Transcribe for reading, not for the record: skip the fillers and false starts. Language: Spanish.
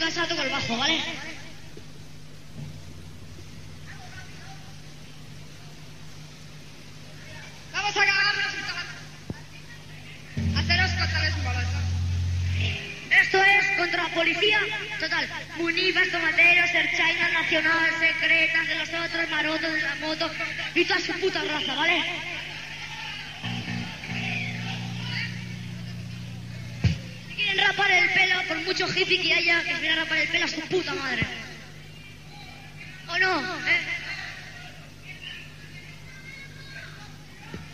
casa toco el bajo, ¿vale? Vamos a cagarnos y haceros contra los bolos. Esto es contra la policía. Total, Munivas, Tomateros, Erchaina, Nacional, Secretas de los otros, Marotos de la moto y toda su puta raza, ¿vale? Si quieren rapar el pelo, por mucho hippie que haya, que se viene a rapar el pelo a su puta madre. ¿O no?